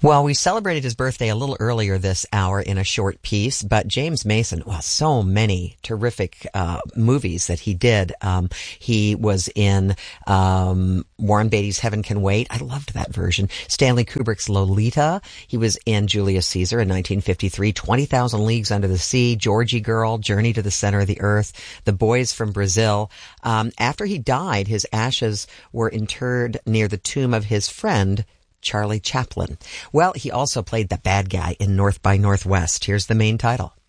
Well, we celebrated his birthday a little earlier this hour in a short piece, but James Mason, well, so many terrific movies that he did. He was in Warren Beatty's Heaven Can Wait. I loved that version. Stanley Kubrick's Lolita. He was in Julius Caesar in 1953, 20,000 Leagues Under the Sea, Georgie Girl, Journey to the Center of the Earth, The Boys from Brazil. After he died, his ashes were interred near the tomb of his friend, Charlie Chaplin. Well, he also played the bad guy in North by Northwest. Here's the main title.